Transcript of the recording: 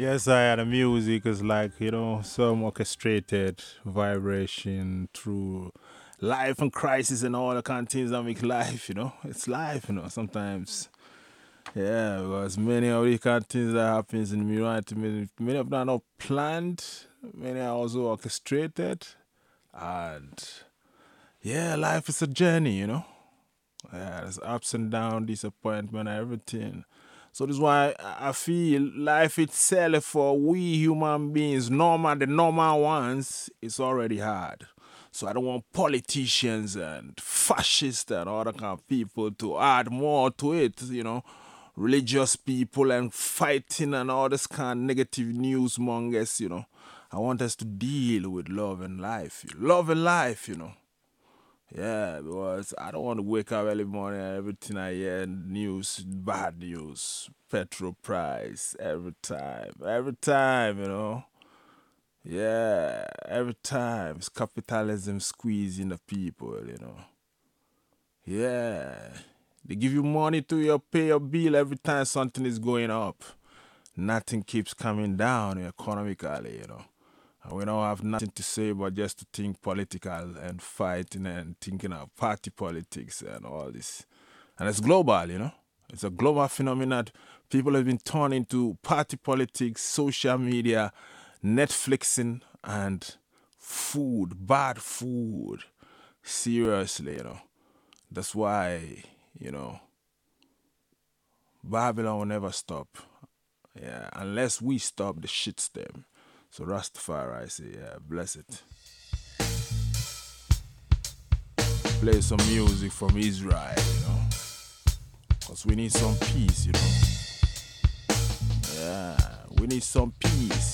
Yes, I had the music is like, some orchestrated vibration through life and crisis and all the kind of things that make life. It's life. Sometimes, yeah, because many of the kind of things that happens in me, right, many of them are not planned, many are also orchestrated. And yeah, life is a journey. Yeah, there's ups and downs, disappointment, everything. So this is why I feel life itself for we human beings, the normal ones, it's already hard. So I don't want politicians and fascists and other kind of people to add more to it. Religious people and fighting and all this kind of negative news mongers. I want us to deal with love and life. Love and life. Yeah, because I don't want to wake up early morning and everything I hear news, bad news, petrol price, every time. Yeah, every time. It's capitalism squeezing the people. Yeah, they give you money to pay your bill every time something is going up. Nothing keeps coming down economically. And we don't have nothing to say but just to think political and fighting and thinking of party politics and all this. And it's global. It's a global phenomenon. People have been turned into party politics, social media, Netflixing, and food, bad food. Seriously. That's why, Babylon will never stop. Yeah, unless we stop the shit stem. So Rastafari, I say, yeah, bless it. Play some music from Israel. Because we need some peace. Yeah, we need some peace.